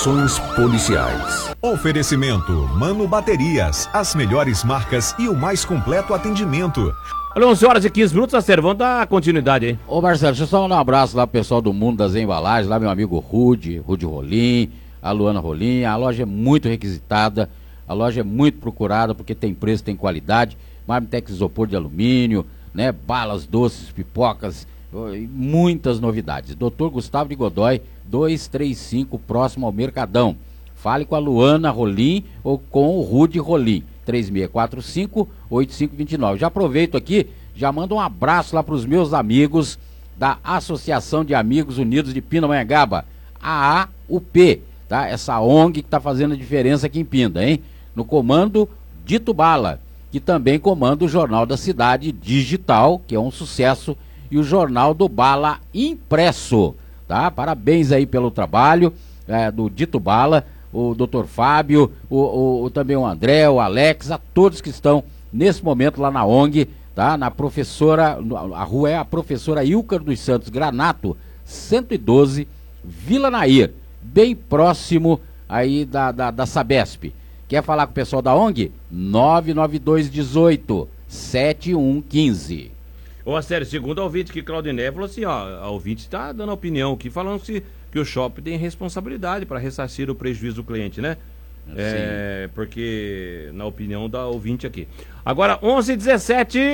Ações policiais. Oferecimento Mano Baterias, as melhores marcas e o mais completo atendimento. Olha, 11 horas e 15 minutos, a vamos dar continuidade aí. Ô Marcelo, deixa eu só mandar um abraço lá pro pessoal do Mundo das Embalagens, lá meu amigo Rude Rolim, a Luana Rolim. A loja é muito requisitada, a loja é muito procurada porque tem preço, tem qualidade, Marmitex isopor de alumínio, né, balas doces, pipocas, e muitas novidades. Dr. Gustavo de Godoy, 235, próximo ao Mercadão. Fale com a Luana Rolim ou com o Rude Rolim, 3645-8529. Já aproveito aqui, já mando um abraço lá para os meus amigos da Associação de Amigos Unidos de Pindamonhangaba, a AUP, tá? Essa ONG que está fazendo a diferença aqui em Pinda, hein? No comando Dito Bala, que também comanda o Jornal da Cidade Digital, que é um sucesso, e o Jornal do Bala impresso, tá? Parabéns aí pelo trabalho do Dito Bala, o Dr. Fábio, também o André, o Alex, a todos que estão nesse momento lá na ONG, tá? Na professora, a rua é a Professora Ilcar dos Santos Granato, 112, Vila Nair, bem próximo aí da Sabesp. Quer falar com o pessoal da ONG? 99218-7115. Ô, sério, segundo a ouvinte que Claudiné falou assim, ó, a ouvinte tá dando opinião aqui, falando que o shopping tem responsabilidade para ressarcir o prejuízo do cliente, né? Porque, na opinião da ouvinte aqui. Agora, 11h17.